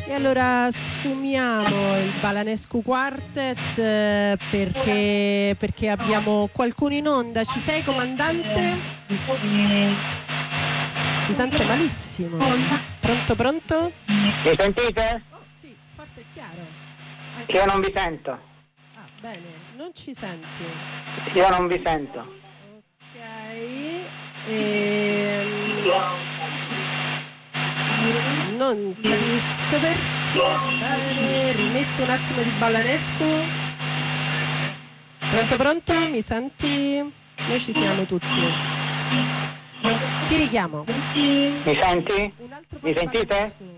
E allora sfumiamo il Balanescu Quartet perché abbiamo qualcuno in onda. Ci sei, comandante? Si sente malissimo. Pronto, pronto? Mi sentite? Oh, sì, forte e chiaro. Io non vi sento. Ah, bene, non ci senti. Io non vi sento. Ok. Non capisco perché. Bene, rimetto un attimo di Balanescu. Pronto, pronto? Mi senti? Noi ci siamo tutti. Ti richiamo. Mi senti? Un altro po' Mi di sentite? Balanescu.